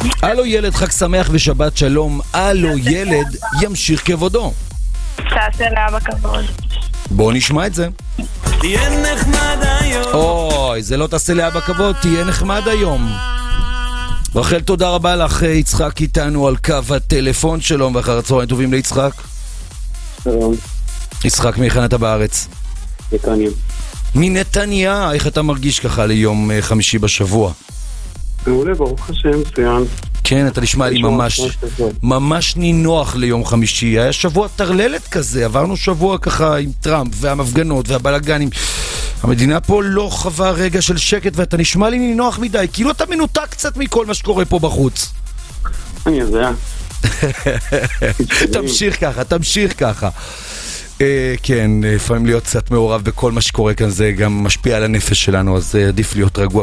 הלו ילד, חג שמח ושבת שלום. הלו ילד, ימשיך כבודו. תעשה לאבא כבוד. בואו נשמע את זה. תהיה נחמד היום. אוי, זה לא תעשה לאבא כבוד, תהיה נחמד היום. רחל, תודה רבה לך. יצחק איתנו על קו הטלפון. שלום ואחר הצהריים טובים ליצחק. שלום. יצחק, מהיכן אתה בארץ? נתניה. מנתניה. איך אתה מרגיש ככה ליום חמישי בשבוע? מעולה, ברוך השם, מצוין. כן, אתה נשמע לי ממש נינוח ליום חמישי. היה שבוע תרללת כזה, עברנו שבוע ככה עם טראמפ והמפגנות והבלגנים. המדינה פה לא חווה רגע של שקט, ואתה נשמע לי נינוח מדי, כאילו אתה מנותק קצת מכל מה שקורה פה בחוץ. אני יודע. תמשיך ככה. כן, לפעמים להיות קצת מעורב בכל מה שקורה כאן, זה גם משפיע על הנפש שלנו, אז עדיף להיות רגוע